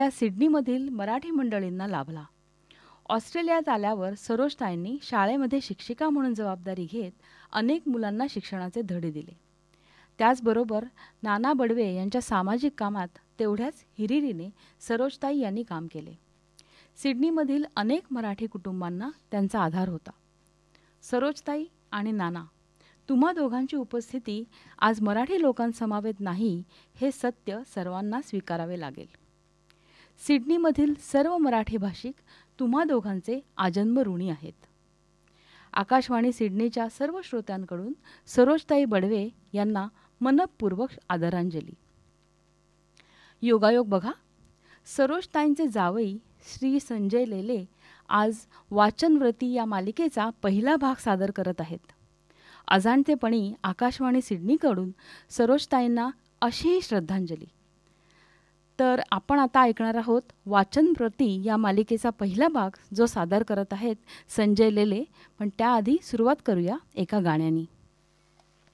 त्या सिडनीमधील मराठी मंडळींना लाभला. ऑस्ट्रेलियात आल्यावर सरोजताईंनी शाळेमध्ये शिक्षिका म्हणून जबाबदारी घेत अनेक मुलांना शिक्षणाचे धडे दिले. त्याचबरोबर नाना बडवे यांच्या सामाजिक कामात तेवढ्याच हिरिरीने सरोजताई यांनी काम केले. सिडनीमधील अनेक मराठी कुटुंबांना त्यांचा आधार होता. सरोजताई आणि नाना तुम्हा दोघांची उपस्थिती आज मराठी लोकांसमवेत नाही हे सत्य सर्वांना स्वीकारावे लागेल. सिडनीमधील सर्व मराठी भाषिक तुम्हा दोघांचे आजन्म ऋणी आहेत. आकाशवाणी सिडनीच्या सर्व श्रोत्यांकडून सरोजताई बडवे यांना मनःपूर्वक आदरांजली. योगायोग बघा, सरोजताईंचे जावई श्री संजय लेले आज वाचनव्रती या मालिकेचा पहिला भाग सादर करत आहेत. अजाणतेपणी आकाशवाणी सिडनीकडून सरोजताईंना अशी श्रद्धांजली. तर आपण आता ऐकणार आहोत वाचनव्रती या मालिकेचा पहिला भाग, जो सादर करत आहेत संजय लेले. पण त्याआधी सुरुवात करूया एका गाण्यानी.